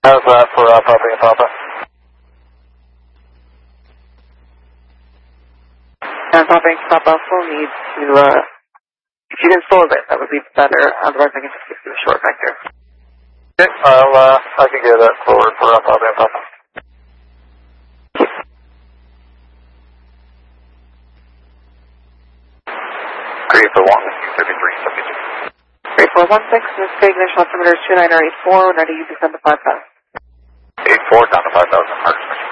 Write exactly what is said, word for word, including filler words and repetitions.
How's that for uh, Papa and Papa? And Papa and Papa will need to, uh, if you can slow a bit, that would be better. Otherwise, I can just give you a short vector. Okay, I'll, uh, I can get that forward for uh, Papa and Papa. Three for one, thirty-three, seventy-two. three four one six, this ignition altimeter is two nine eight four, ready to descend to five thousand. eight four down to five thousand,